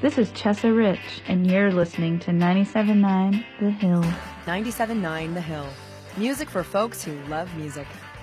This is Chessa Rich, and you're listening to 97.9 The Hill. 97.9 The Hill. Music for folks who love music.